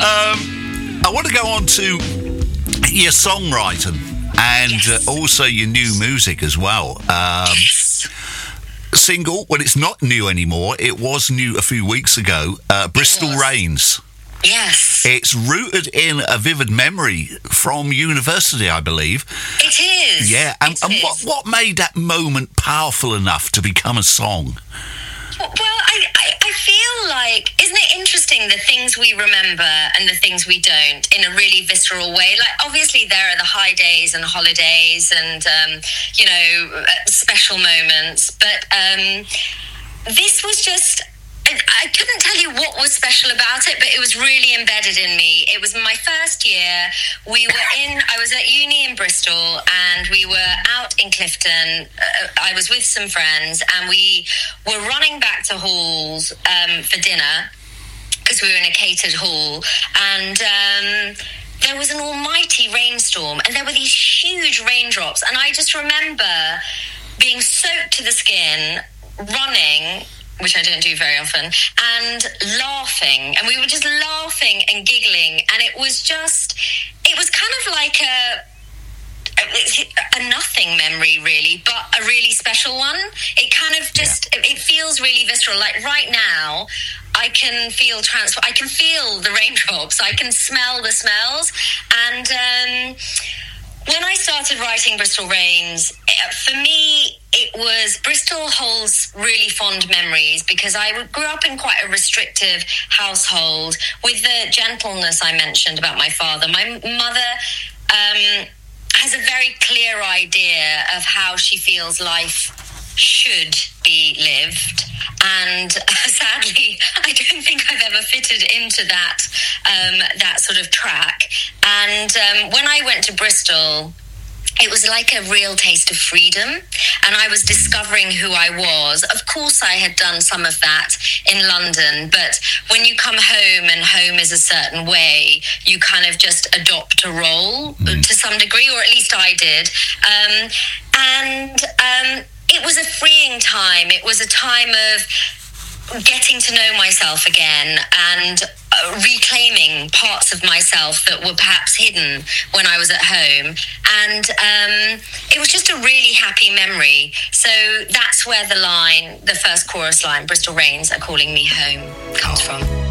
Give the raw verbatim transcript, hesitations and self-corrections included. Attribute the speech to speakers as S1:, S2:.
S1: Um, I want to go on to your songwriting and
S2: Yes.
S1: uh, also your new music as well. Um,
S2: Yes.
S1: Single, well, it's not new anymore. It was new a few weeks ago. Uh, Bristol
S2: was.
S1: Rains.
S2: Yes.
S1: It's rooted in a vivid memory from university, I believe.
S2: It is.
S1: Yeah, and,
S2: It
S1: and
S2: is.
S1: what, what made that moment powerful enough to become a song?
S2: Well, I, I, I feel like, isn't it interesting the things we remember and the things we don't in a really visceral way? Like, obviously, there are the high days and holidays and, um, you know, uh, special moments. But um, this was just... I I couldn't tell you what was special about it, but it was really embedded in me. It was my first year. We were in, I was at uni in Bristol, and we were out in Clifton. Uh, I was with some friends, and we were running back to halls um, for dinner, because we were in a catered hall. And um, there was an almighty rainstorm, and there were these huge raindrops. And I just remember being soaked to the skin, running, which I don't do very often, and laughing. And we were just laughing and giggling. And it was just, it was kind of like a, a nothing memory, really, but a really special one. It kind of just, yeah. it, it feels really visceral. Like right now, I can feel trans. I can feel the raindrops. I can smell the smells. And um, when I started writing Bristol Rains, for me, it was, Bristol holds really fond memories because I grew up in quite a restrictive household with the gentleness I mentioned about my father. My mother um, has a very clear idea of how she feels life should be lived. And uh, sadly, I don't think I've ever fitted into that um, that sort of track. And um, when I went to Bristol, it was like a real taste of freedom, and I was discovering who I was. Of course, I had done some of that in London, but when you come home and home is a certain way, you kind of just adopt a role mm. to some degree, or at least I did. Um, and um, it was a freeing time. It was a time of getting to know myself again and uh, reclaiming parts of myself that were perhaps hidden when I was at home. And um, it was just a really happy memory. So that's where the line, the first chorus line, Bristol Rains are calling me home, comes from.